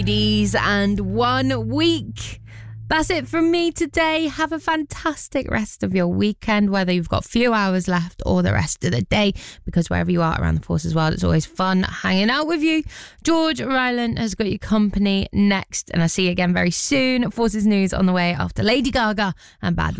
Ladies, and 1 week. That's it from me today. Have a fantastic rest of your weekend, whether you've got a few hours left or the rest of the day, because wherever you are around the Forces world, it's always fun hanging out with you. George Ryland has got your company next, and I'll see you again very soon. Forces News on the way after Lady Gaga and Bad Religion.